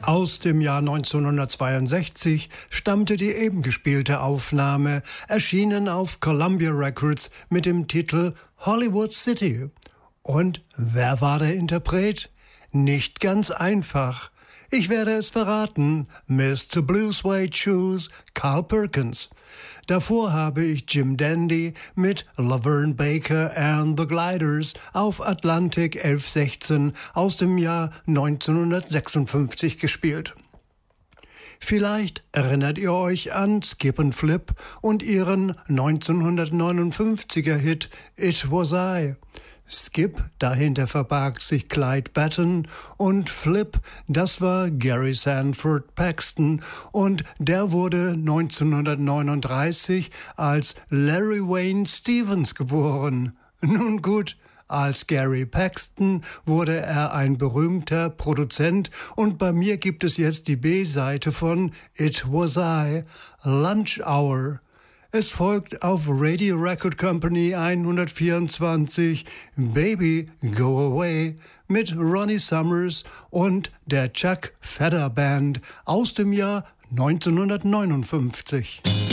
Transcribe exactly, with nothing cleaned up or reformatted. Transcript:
Aus dem Jahr neunzehnhundertzweiundsechzig stammte die eben gespielte Aufnahme, erschienen auf Columbia Records mit dem Titel Hollywood City. Und wer war der Interpret? Nicht ganz einfach. Ich werde es verraten, Mister Blue Suede Shoes, Carl Perkins. Davor habe ich Jim Dandy mit Laverne Baker and the Gliders auf Atlantic elf sechzehn aus dem Jahr neunzehnhundertsechsundfünfzig gespielt. Vielleicht erinnert ihr euch an Skip and Flip und ihren neunzehnhundertneunundfünfziger Hit It Was I. Skip, dahinter verbarg sich Clyde Batten, und Flip, das war Gary Sanford Paxton, und der wurde neunzehnhundertneununddreißig als Larry Wayne Stevens geboren. Nun gut, als Gary Paxton wurde er ein berühmter Produzent, und bei mir gibt es jetzt die B-Seite von It Was I, Lunch Hour. Es folgt auf Radio Record Company hundertvierundzwanzig Baby Go Away mit Ronnie Summers und der Chuck Fedder Band aus dem Jahr neunzehnhundertneunundfünfzig.